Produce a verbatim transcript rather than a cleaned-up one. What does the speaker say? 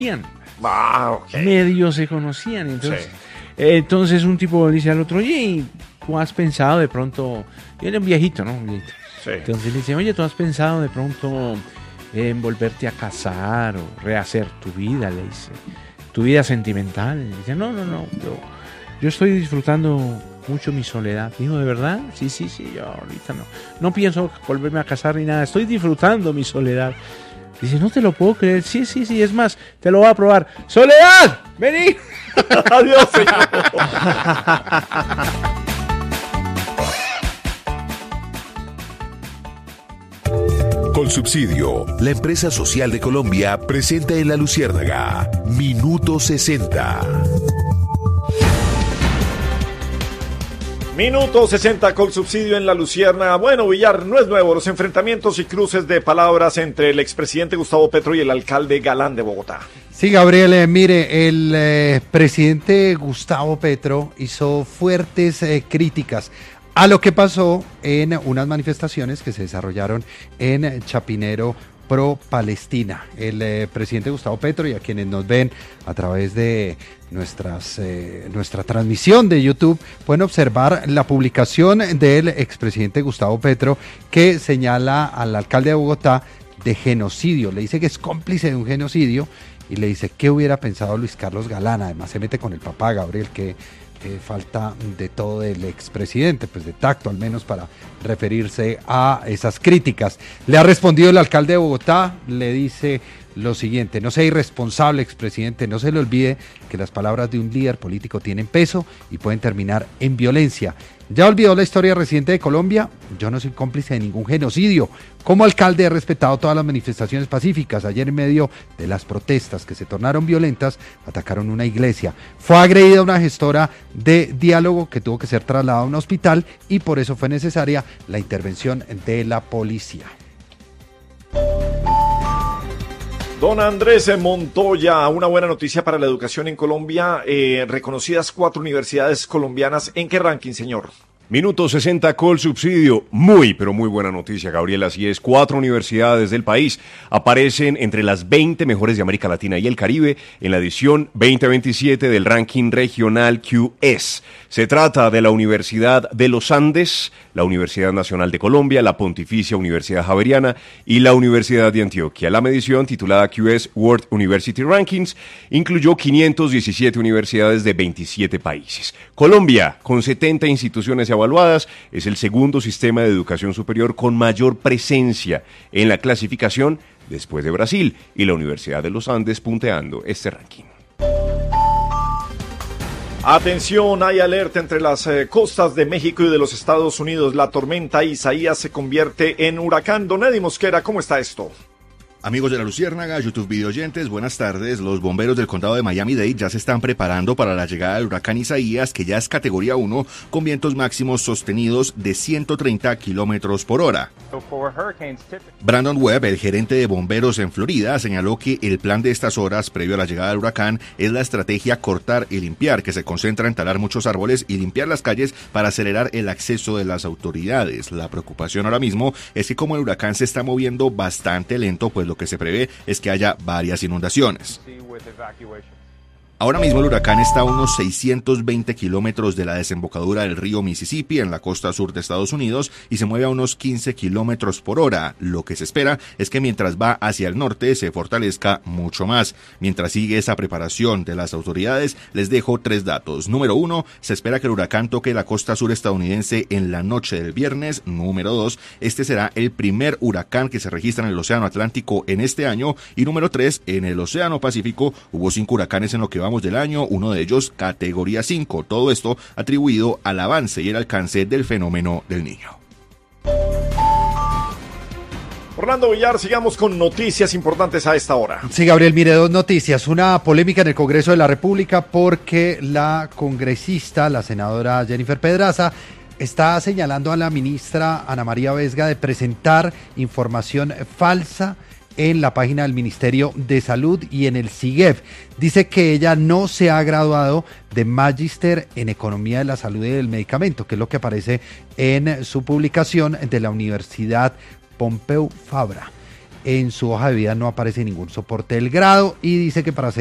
Ah, okay. Medio se conocían. Entonces, Sí. eh, entonces un tipo le dice al otro, oye, ¿tú has pensado de pronto? Yo era un viejito, ¿no? Un viejito. Sí. Entonces le dice, oye, ¿tú has pensado de pronto en volverte a casar o rehacer tu vida? Le dice, tu vida sentimental. Le dice, no, no, no, yo, yo estoy disfrutando mucho mi soledad. Dijo, ¿de verdad? Sí, sí, sí, yo ahorita no. No pienso volverme a casar ni nada, estoy disfrutando mi soledad. Dice, no te lo puedo creer. Sí, sí, sí, es más, te lo voy a probar. ¡Soledad! ¡Vení! Adiós, señor. Colsubsidio, la empresa social de Colombia, presenta en La Luciérnaga Minuto sesenta. Minuto sesenta Colsubsidio en La Luciérnaga. Bueno, Villar, no es nuevo los enfrentamientos y cruces de palabras entre el expresidente Gustavo Petro y el alcalde Galán de Bogotá. Sí, Gabriel, eh, mire, el eh, presidente Gustavo Petro hizo fuertes eh, críticas a lo que pasó en unas manifestaciones que se desarrollaron en Chapinero pro Palestina. El eh, presidente Gustavo Petro, y a quienes nos ven a través de nuestras eh, nuestra transmisión de YouTube, pueden observar la publicación del expresidente Gustavo Petro, que señala al alcalde de Bogotá de genocidio. Le dice que es cómplice de un genocidio y le dice, ¿qué hubiera pensado Luis Carlos Galán? Además se mete con el papá, Gabriel, que Eh, falta de todo del expresidente, pues de tacto al menos para referirse a esas críticas. Le ha respondido el alcalde de Bogotá, le dice lo siguiente: no sea irresponsable, expresidente, no se le olvide que las palabras de un líder político tienen peso y pueden terminar en violencia. ¿Ya olvidó la historia reciente de Colombia? Yo no soy cómplice de ningún genocidio. Como alcalde he respetado todas las manifestaciones pacíficas. Ayer, en medio de las protestas que se tornaron violentas, atacaron una iglesia. Fue agredida una gestora de diálogo que tuvo que ser trasladada a un hospital y por eso fue necesaria la intervención de la policía. Don Andrés Montoya, una buena noticia para la educación en Colombia. Eh, reconocidas cuatro universidades colombianas. ¿En qué ranking, señor? Minuto sesenta Colsubsidio. Muy, pero muy buena noticia, Gabriel. Así es, cuatro universidades del país aparecen entre las veinte mejores de América Latina y el Caribe en la edición veinte veintisiete del ranking regional Q S. Se trata de la Universidad de los Andes, la Universidad Nacional de Colombia, la Pontificia Universidad Javeriana y la Universidad de Antioquia. La medición, titulada Q S World University Rankings, incluyó quinientas diecisiete universidades de veintisiete países. Colombia, con setenta instituciones evaluadas, es el segundo sistema de educación superior con mayor presencia en la clasificación después de Brasil y la Universidad de los Andes punteando este ranking. Atención, hay alerta entre las eh, costas de México y de los Estados Unidos. La tormenta Isaías se convierte en huracán. Don Eddie Mosquera, ¿cómo está esto? Amigos de La Luciérnaga, YouTube video oyentes, buenas tardes. Los bomberos del condado de Miami-Dade ya se están preparando para la llegada del huracán Isaías, que ya es categoría uno, con vientos máximos sostenidos de ciento treinta kilómetros por hora. Brandon Webb, el gerente de bomberos en Florida, señaló que el plan de estas horas, previo a la llegada del huracán, es la estrategia cortar y limpiar, que se concentra en talar muchos árboles y limpiar las calles para acelerar el acceso de las autoridades. La preocupación ahora mismo es que como el huracán se está moviendo bastante lento, pues lo que se prevé es que haya varias inundaciones. Ahora mismo el huracán está a unos seiscientos veinte kilómetros de la desembocadura del río Mississippi en la costa sur de Estados Unidos y se mueve a unos quince kilómetros por hora. Lo que se espera es que mientras va hacia el norte se fortalezca mucho más. Mientras sigue esa preparación de las autoridades, les dejo tres datos. Número uno, se espera que el huracán toque la costa sur estadounidense en la noche del viernes. Número dos, este será el primer huracán que se registra en el Océano Atlántico en este año. Y número tres, en el Océano Pacífico hubo cinco huracanes en lo que va del año, uno de ellos categoría cinco, todo esto atribuido al avance y el alcance del fenómeno del Niño. Orlando Villar, sigamos con noticias importantes a esta hora. Sí, Gabriel, mire, dos noticias. Una polémica en el Congreso de la República porque la congresista, la senadora Jennifer Pedraza, está señalando a la ministra Ana María Vesga de presentar información falsa en la página del Ministerio de Salud y en el SIGEF. Dice que ella no se ha graduado de Magíster en Economía de la Salud y del Medicamento, que es lo que aparece en su publicación de la Universidad Pompeu Fabra. en su hoja de vida no aparece ningún soporte del grado y dice que para hacer